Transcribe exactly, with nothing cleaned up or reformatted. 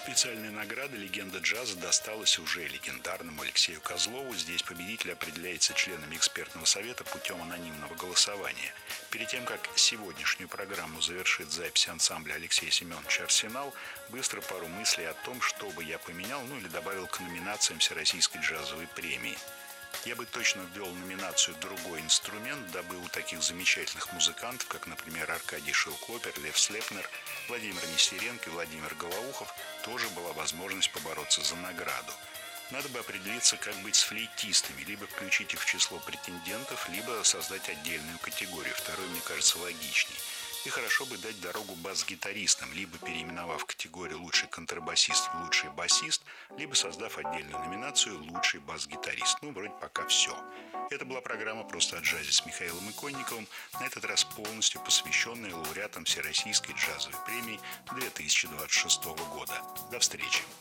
Специальная награда «Легенда джаза» досталась уже легендарному Алексею Козлову. Здесь победитель определяется членами экспертного совета путем анонимного голосования. Перед тем, как сегодняшнюю программу завершит запись ансамбля Алексея Семеновича «Арсенал», быстро пару мыслей о том, что бы я поменял, ну или добавил к номинациям Всероссийской джазовой премии. Я бы точно ввел номинацию «Другой инструмент», дабы у таких замечательных музыкантов, как, например, Аркадий Шилклопер, Лев Слепнер, Владимир Нестеренко и Владимир Голоухов, тоже была возможность побороться за награду. Надо бы определиться, как быть с флейтистами, либо включить их в число претендентов, либо создать отдельную категорию. Второе, мне кажется, логичней. И хорошо бы дать дорогу бас-гитаристам, либо переименовав категорию «Лучший контрабасист» в «Лучший басист», либо создав отдельную номинацию «Лучший бас-гитарист». Ну, вроде пока все. Это была программа «Просто о джазе» с Михаилом Иконниковым, на этот раз полностью посвященная лауреатам Всероссийской джазовой премии две тысячи двадцать шестого года. До встречи!